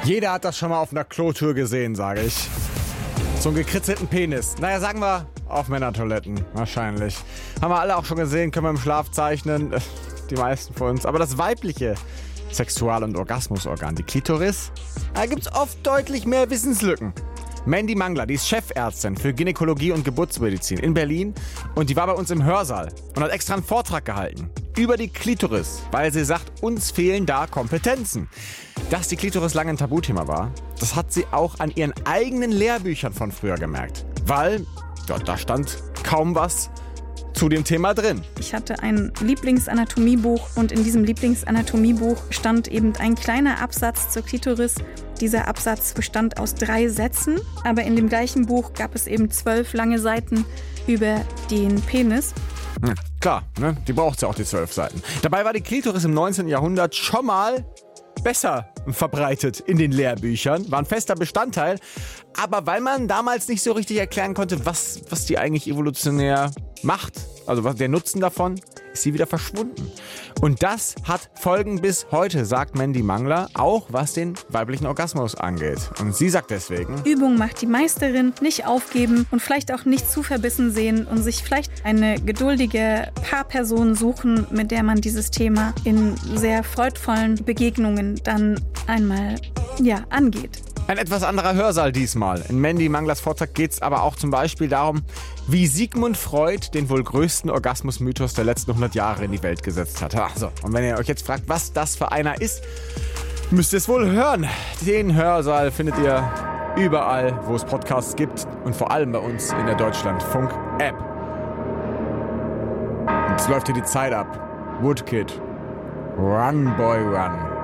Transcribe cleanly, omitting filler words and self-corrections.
Jeder hat das schon mal auf einer Klotour gesehen, sage ich. So einen gekritzelten Penis. Naja, sagen wir auf Männertoiletten. Wahrscheinlich. Haben wir alle auch schon gesehen, können wir im Schlaf zeichnen. Die meisten von uns. Aber das weibliche Sexual- und Orgasmusorgan, die Klitoris, da gibt es oft deutlich mehr Wissenslücken. Mandy Mangler, die ist Chefärztin für Gynäkologie und Geburtsmedizin in Berlin und die war bei uns im Hörsaal und hat extra einen Vortrag gehalten über die Klitoris, weil sie sagt, uns fehlen da Kompetenzen. Dass die Klitoris lange ein Tabuthema war, das hat sie auch an ihren eigenen Lehrbüchern von früher gemerkt, weil da stand kaum was zu dem Thema drin. Ich hatte ein Lieblingsanatomiebuch und in diesem Lieblingsanatomiebuch stand eben ein kleiner Absatz zur Klitoris. Dieser Absatz bestand aus 3 Sätzen, aber in dem gleichen Buch gab es eben 12 lange Seiten über den Penis. Klar, ne? Die braucht ja auch die 12 Seiten. Dabei war die Klitoris im 19. Jahrhundert schon mal besser verbreitet in den Lehrbüchern, war ein fester Bestandteil. Aber weil man damals nicht so richtig erklären konnte, was die eigentlich evolutionär macht, also was der Nutzen davon, ist sie wieder verschwunden. Und das hat Folgen bis heute, sagt Mandy Mangler, auch was den weiblichen Orgasmus angeht. Und sie sagt deswegen: Übung macht die Meisterin, nicht aufgeben und vielleicht auch nicht zu verbissen sehen und sich vielleicht eine geduldige Paarperson suchen, mit der man dieses Thema in sehr freudvollen Begegnungen dann einmal angeht. Ein etwas anderer Hörsaal diesmal. In Mandy Manglers Vortrag geht es aber auch zum Beispiel darum, wie Sigmund Freud den wohl größten Orgasmusmythos der letzten 100 Jahre in die Welt gesetzt hat. Also, und wenn ihr euch jetzt fragt, was das für einer ist, müsst ihr es wohl hören. Den Hörsaal findet ihr überall, wo es Podcasts gibt und vor allem bei uns in der Deutschlandfunk-App. Und jetzt läuft hier die Zeit ab. Woodkid, Run Boy Run.